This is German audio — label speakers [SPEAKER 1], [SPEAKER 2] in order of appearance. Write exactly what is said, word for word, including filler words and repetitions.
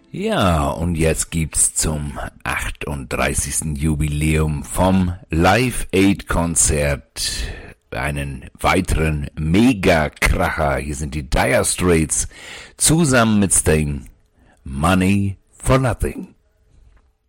[SPEAKER 1] Ja, und jetzt gibt's zum achtunddreißigsten Jubiläum vom Live Aid Konzert einen weiteren Mega-Kracher. Hier sind die Dire Straits zusammen mit Sting. Money for Nothing.